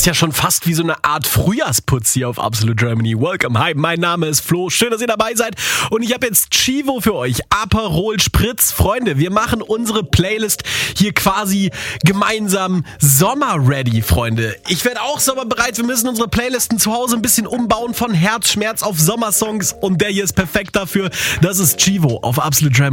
ist ja schon fast wie so eine Art Frühjahrsputz hier auf Absolute Germany. Welcome, hi, mein Name ist Flo, schön, dass ihr dabei seid und ich habe jetzt Chivo für euch, Aperol Spritz. Freunde, wir machen unsere Playlist hier quasi gemeinsam Sommer-ready, Freunde. Ich werde auch sommerbereit, wir müssen unsere Playlisten zu Hause ein bisschen umbauen von Herzschmerz auf Sommersongs und der hier ist perfekt dafür. Das ist Chivo auf Absolute Germany.